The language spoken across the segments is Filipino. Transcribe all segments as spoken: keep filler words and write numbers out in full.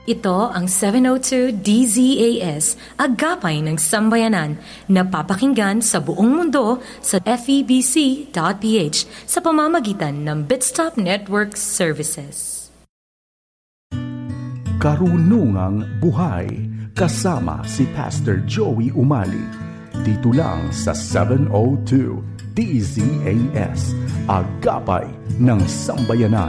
Ito ang seven oh two D Z A S, Agapay ng Sambayanan, na papakinggan sa buong mundo sa F E B C dot P H sa pamamagitan ng Bitstop Network Services. Karunungang Buhay kasama si Pastor Joey Umali dito lang sa seven oh two D Z A S, Agapay ng Sambayanan.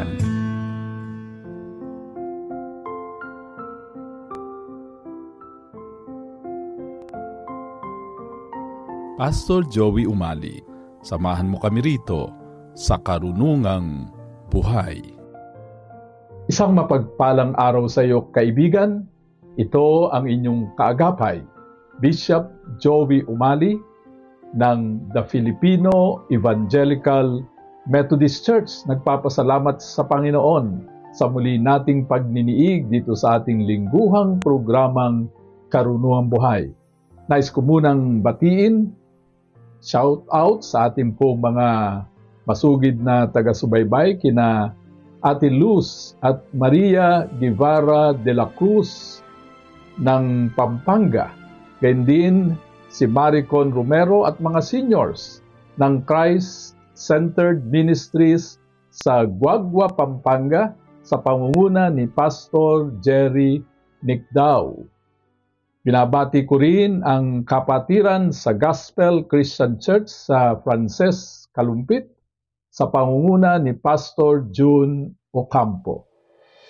Pastor Joey Umali, samahan mo kami rito sa Karunungang Buhay. Isang mapagpalang araw sa iyo, kaibigan. Ito ang inyong kaagapay, Bishop Joey Umali ng The Filipino Evangelical Methodist Church. Nagpapasalamat sa Panginoon sa muli nating pagniniig dito sa ating lingguhang programang Karunungang Buhay. Nais ko munang batiin, shout out sa ating pong mga masugid na taga-subaybay kina Ate Luz at Maria Guevara de la Cruz ng Pampanga. Gayun din si Maricon Romero at mga seniors ng Christ-Centered Ministries sa Guagua, Pampanga sa pangunguna ni Pastor Jerry Nicdao. Binabati ko rin ang kapatiran sa Gospel Christian Church sa Frances, Kalumpit sa pangunguna ni Pastor June Ocampo.